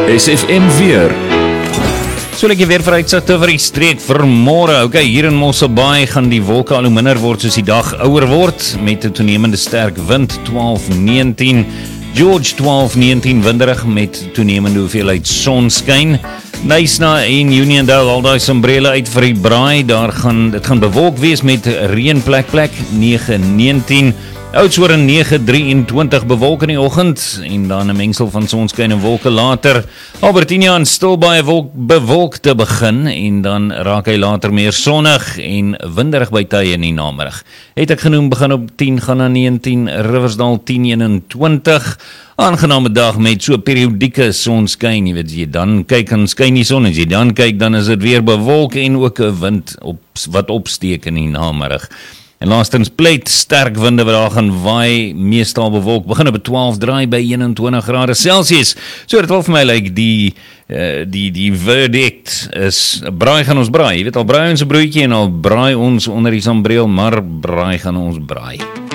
SFM weer. So ek weer vooruitsigte vir die streek vir môre. Okay, hier in Mosselbaai gaan die wolke al hoe minder word soos die dag ouer word met 'n toenemende sterk wind 12-19. George 12-19 winderig met toenemende hoeveelheid sonskyn. Knysna en Uniondale al daai sombrele uit vir die braai. Dit gaan bewolk wees met reën plek 9-19. Oudtshoorn 9-23 bewolk in die oggend en dan 'n mengsel van sonskyn en wolke later. Albertina en Stilbaai bewolk te begin en dan raak hy later meer sonnig en winderig by tye in die namiddag. Het ek genoem begin op 10 gaan na 19, Riversdal 10-21. Aangename dag met so periodieke sonskyn, jy weet, jy dan kyk en skyn die son, as jy dan kyk dan is dit weer bewolk en ook 'n wind wat opsteek in die namiddag. En laastens pleit sterk winde wat daar gaan waai, meestal bewolk, begin op 12 draai by 21 grade Celsius. So dit wil vir my lyk die verdict is, braai gaan ons braai. Jy weet al braai ons 'n broodjie en al braai ons onder die sambreel, maar braai gaan ons braai.